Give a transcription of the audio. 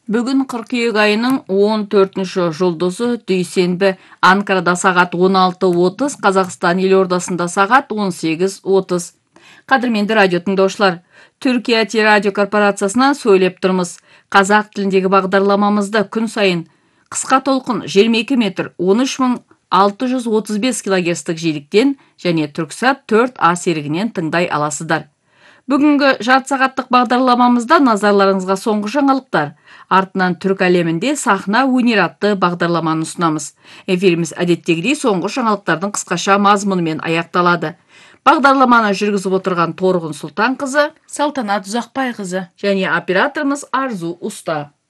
Бүгін қыркүйек айының 14-ші жұлдызы дүйсенбі. Анкарада сағат 16:30, Қазақстан елордасында сағат 18:30. Қадірменді радио тыңдаушылар, Түркия телерадио корпорациясынан сөйлеп тұрмыз. Қазақ тіліндегі бағдарламамызды күн сайын қысқа толқын 22 метр 13635 килогерцтік жиіліктен және Түрксат 4А серігінен тыңдай аласыздар. Бүгінгі жарты сағаттық бағдарламамызда назарларыңызға соңғы жаңалықтар. Артынан түрк әлемінде сахна өнер атты бағдарламаны ұсынамыз. Эфиріміз әдеттегідей соңғы жаңалықтардың қысқаша мазмұнымен аяқталады. Бағдарламаны жүргізіп отырған Торғын Сұлтанқызы, Салтанат Ұзақбайқызы және операторымыз Арзу Уста.